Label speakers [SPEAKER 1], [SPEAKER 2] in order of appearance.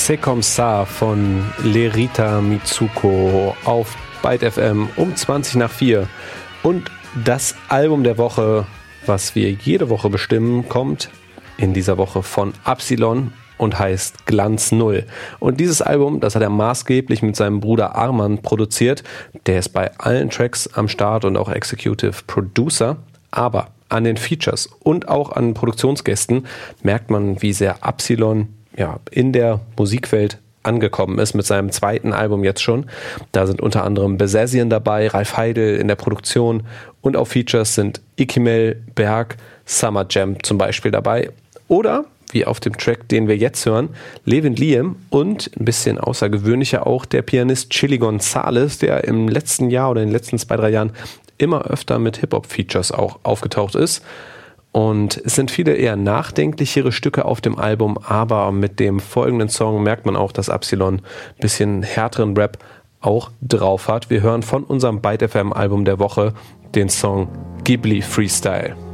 [SPEAKER 1] C'est comme ça von Lerita Mitsuko auf Byte FM um 4:20. Und das Album der Woche, was wir jede Woche bestimmen, kommt in dieser Woche von Absilon und heißt Glanz Null. Und dieses Album, das hat er maßgeblich mit seinem Bruder Arman produziert. Der ist bei allen Tracks am Start und auch Executive Producer. Aber an den Features und auch an Produktionsgästen merkt man, wie sehr Absilon in der Musikwelt angekommen ist mit seinem zweiten Album jetzt schon. Da sind unter anderem Besazian dabei, Ralf Heidel in der Produktion und auf Features sind Ikimel, Berg, Summer Jam zum Beispiel dabei. Oder, wie auf dem Track, den wir jetzt hören, Levin Liam und ein bisschen außergewöhnlicher auch der Pianist Chili Gonzales, der im letzten Jahr oder in den letzten 2-3 Jahren immer öfter mit Hip-Hop-Features auch aufgetaucht ist. Und es sind viele eher nachdenklichere Stücke auf dem Album, aber mit dem folgenden Song merkt man auch, dass Absilon ein bisschen härteren Rap auch drauf hat. Wir hören von unserem Byte FM Album der Woche den Song Ghibli Freestyle.